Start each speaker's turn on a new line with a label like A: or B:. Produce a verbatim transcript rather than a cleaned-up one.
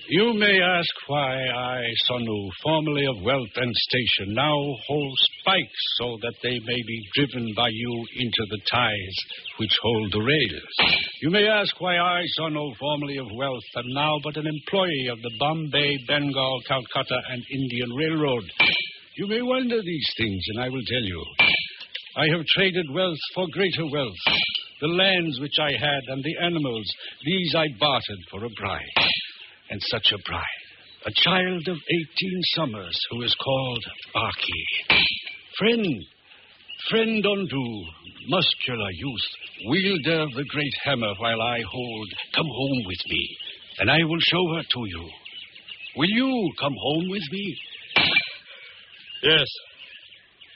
A: You may ask why I, Sonu, formerly of wealth and station, now hold spikes so that they may be driven by you into the ties which hold the rails. You may ask why I, Sonu, formerly of wealth, am now but an employee of the Bombay, Bengal, Calcutta, and Indian Railroad. You may wonder these things, and I will tell you. I have traded wealth for greater wealth. The lands which I had and the animals, these I bartered for a bride. And such a bride, a child of eighteen summers who is called Aki. Friend, friend Ondu, muscular youth, wielder of the great hammer while I hold, come home with me, and I will show her to you. Will you come home with me?
B: Yes,